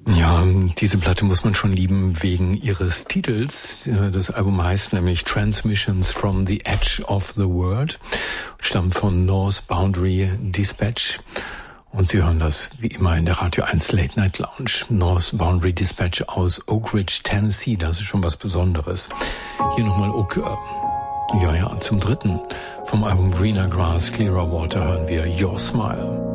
Ja, diese Platte muss man schon lieben wegen ihres Titels. Das Album heißt nämlich Transmissions from the Edge of the World, stammt von North Boundary Dispatch. Und Sie hören das wie immer in der Radio 1 Late Night Lounge. North Boundary Dispatch aus Oak Ridge, Tennessee. Das ist schon was Besonderes. Hier nochmal zum dritten vom Album Greener Grass, Clearer Water hören wir Your Smile.